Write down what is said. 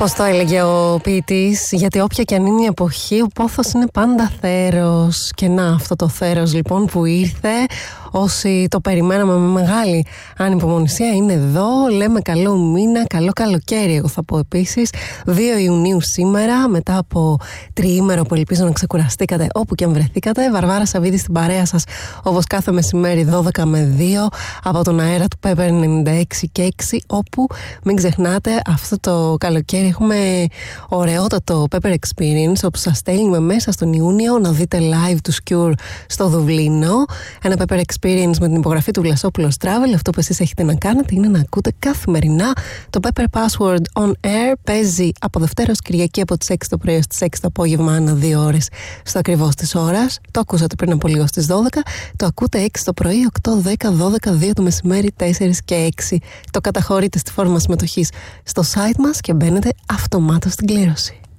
Πώς το έλεγε ο ποιητής, γιατί όποια και αν είναι η εποχή, ο πόθος είναι πάντα θέρος. Και να, αυτό το θέρος λοιπόν που ήρθε, όσοι το περιμέναμε με μεγάλη ανυπομονησία, είναι εδώ. Λέμε καλό μήνα, καλό καλοκαίρι, εγώ θα πω επίσης. 2 Ιουνίου σήμερα, μετά από τριήμερο που ελπίζω να ξεκουραστήκατε όπου και αν βρεθήκατε. Βαρβάρα Σαββίδη στην παρέα σας, όπως κάθε μεσημέρι 12 με 2, από τον αέρα του Pepper 96 και 6, όπου μην ξεχνάτε αυτό το καλοκαίρι έχουμε ωραιότατο Pepper Experience, όπου σας στέλνουμε μέσα στον Ιούνιο να δείτε live του Cure στο Δουβλίνο. Ένα Pepper Experience με την υπογραφή του Βλασόπουλος Travel. Αυτό που εσείς έχετε να κάνετε είναι να ακούτε καθημερινά το Pepper Password on Air. Παίζει από Δευτέρα ως Κυριακή από τις 6 το πρωί ως τις 6 το απόγευμα, ανά 2 ώρες στο ακριβώς της ώρας. Το ακούσατε πριν από λίγο στις 12. Το ακούτε 6 το πρωί, 8, 10, 12, 2 το μεσημέρι, 4 και 6. Το καταχωρείτε στη φόρμα συμμετοχής στο site μας και μπαίνετε αυτομάτως στην κλήρωση.